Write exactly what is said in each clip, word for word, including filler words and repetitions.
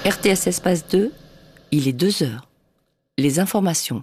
R T S Espace deux, il est deux heures. Les informations.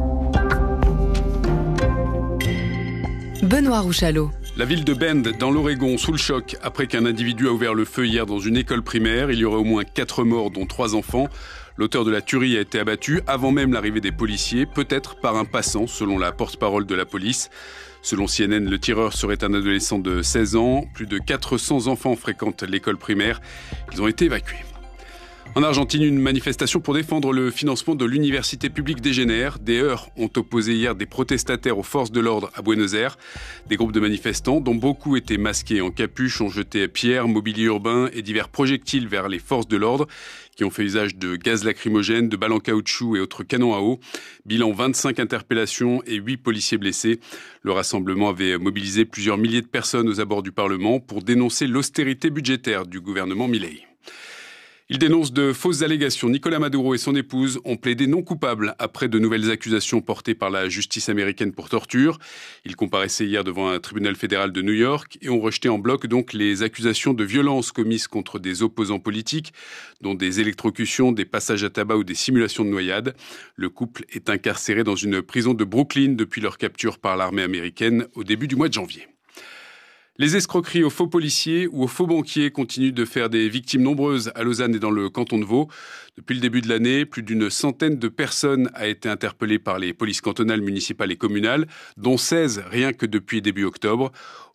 Benoît Rouchalot. La ville de Bend, dans l'Oregon, sous le choc, après qu'un individu a ouvert le feu hier dans une école primaire. Il y aurait au moins quatre morts, dont trois enfants. L'auteur de la tuerie a été abattu avant même l'arrivée des policiers, peut-être par un passant, selon la porte-parole de la police. Selon C N N, le tireur serait un adolescent de seize ans. Plus de quatre cents enfants fréquentent l'école primaire. Ils ont été évacués. En Argentine, une manifestation pour défendre le financement de l'université publique dégénère. Des heurts ont opposé hier des protestataires aux forces de l'ordre à Buenos Aires. Des groupes de manifestants, dont beaucoup étaient masqués en capuche, ont jeté pierres, mobilier urbain et divers projectiles vers les forces de l'ordre, qui ont fait usage de gaz lacrymogène, de balles en caoutchouc et autres canons à eau. Bilan vingt-cinq interpellations et huit policiers blessés. Le rassemblement avait mobilisé plusieurs milliers de personnes aux abords du Parlement pour dénoncer l'austérité budgétaire du gouvernement Milei. Il dénonce de fausses allégations. Nicolás Maduro et son épouse ont plaidé non coupables après de nouvelles accusations portées par la justice américaine pour torture. Ils comparaissaient hier devant un tribunal fédéral de New York et ont rejeté en bloc donc les accusations de violence commises contre des opposants politiques, dont des électrocutions, des passages à tabac ou des simulations de noyade. Le couple est incarcéré dans une prison de Brooklyn depuis leur capture par l'armée américaine au début du mois de janvier. Les escroqueries aux faux policiers ou aux faux banquiers continuent de faire des victimes nombreuses à Lausanne et dans le canton de Vaud. Depuis le début de l'année, plus d'une centaine de personnes a été interpellées par les polices cantonales, municipales et communales, dont seize rien que depuis début octobre.